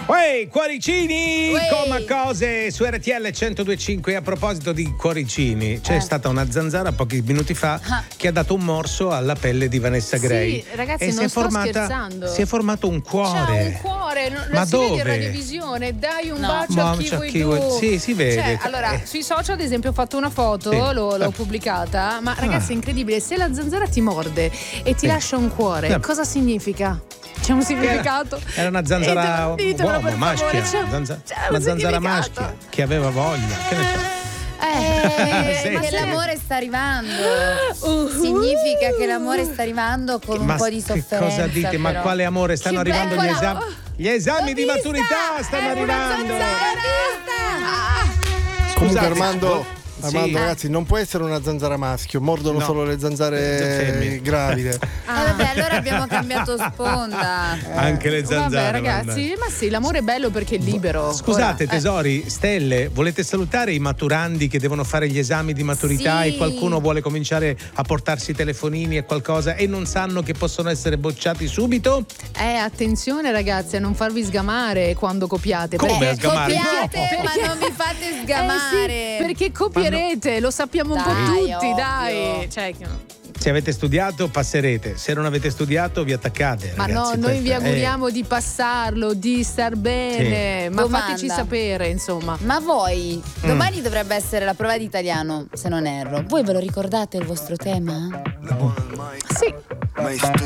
Uè, cuoricini, Uè. come cose su RTL 102.5. A proposito di cuoricini, c'è stata una zanzara pochi minuti fa che ha dato un morso alla pelle di Vanessa Gray. Sì, ragazzi, e non sto scherzando. Si è formato un cuore. C'ha un cuore, Ma si dove? vede in radiovisione, dai un bacio Ma a chi vuoi tu. Sì, si vede. Cioè, allora, sui social ad esempio ho fatto una foto, Sì. l'ho pubblicata, ma ragazzi è incredibile, se la zanzara ti morde e ti lascia un cuore, cosa significa? C'è un significato? Era una zanzara Ditemelo, per uomo, favore, maschia. c'è un Una zanzara significato. maschia che aveva voglia. Che ne so. Sì. Che l'amore sta arrivando. Significa che l'amore sta arrivando con un po' di sofferenza. Cosa dite? Ma però. quale amore? Stanno Che arrivando gli bella- esami. Gli esami di maturità stanno arrivando. Comunque Scusate, Armando, sì. ragazzi, non può essere una zanzara maschio, mordono No. solo le zanzare Femmine. gravide. Vabbè, allora abbiamo cambiato sponda. Anche le zanzare. Vabbè ragazzi, ma sì, l'amore è bello perché è libero. Scusate Ora, tesori, stelle, volete salutare i maturandi che devono fare gli esami di maturità Sì. e qualcuno vuole cominciare a portarsi i telefonini e qualcosa e non sanno che possono essere bocciati subito? attenzione ragazzi a non farvi sgamare quando copiate. Come perché a sgamare? Copiate, No. ma non mi fate sì, sgamare. perché copierete, lo sappiamo un po' Dai, tutti, ovvio. dai. Cioè, Se avete studiato passerete, se non avete studiato vi attaccate. ma ragazzi, no, noi vi questo è- auguriamo di passarlo, di star bene, ma Domanda. fateci sapere, insomma. Ma voi, domani dovrebbe essere la prova di italiano, se non erro. Voi ve lo ricordate il vostro tema? Sì.